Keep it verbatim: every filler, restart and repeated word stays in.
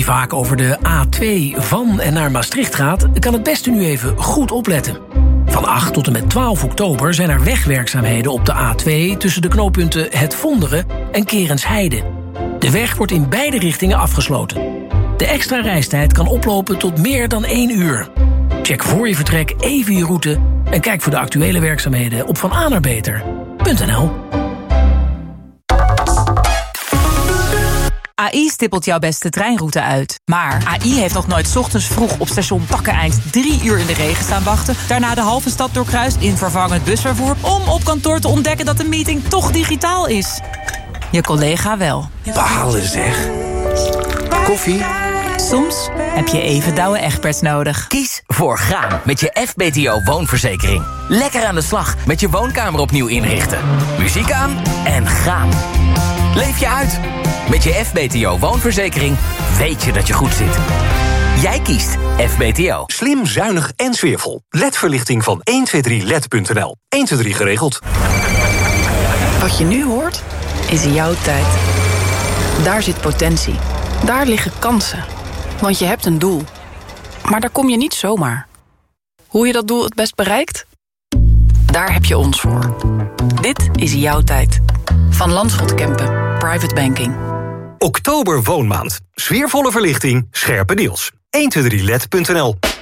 die vaak over de A twee van en naar Maastricht gaat, kan het beste nu even goed opletten. Van acht tot en met twaalf oktober zijn er wegwerkzaamheden op de A twee... tussen de knooppunten Het Vonderen en Kerensheide. De weg wordt in beide richtingen afgesloten. De extra reistijd kan oplopen tot meer dan één uur. Check voor je vertrek even je route en kijk voor de actuele werkzaamheden op vananerbeter punt n l. A I stippelt jouw beste treinroute uit. Maar A I heeft nog nooit 's ochtends vroeg op station Pakkeneind drie uur in de regen staan wachten, daarna de halve stad doorkruist in vervangend busvervoer om op kantoor te ontdekken dat de meeting toch digitaal is. Je collega wel. Balen zeg. Koffie? Soms heb je even Douwe Egberts nodig. Kies voor Gaan met je F B T O woonverzekering. Lekker aan de slag met je woonkamer opnieuw inrichten. Muziek aan en gaan. Leef je uit. Met je F B T O woonverzekering weet je dat je goed zit. Jij kiest F B T O. Slim, zuinig en sfeervol. L E D-verlichting van een twee drie L E D punt n l. een twee drie geregeld. Wat je nu hoort, is jouw tijd. Daar zit potentie. Daar liggen kansen. Want je hebt een doel. Maar daar kom je niet zomaar. Hoe je dat doel het best bereikt? Daar heb je ons voor. Dit is jouw tijd. Van Landschot Kempen. Private Banking. Oktober woonmaand. Sfeervolle verlichting, scherpe deals. een twee drie L E D punt n l.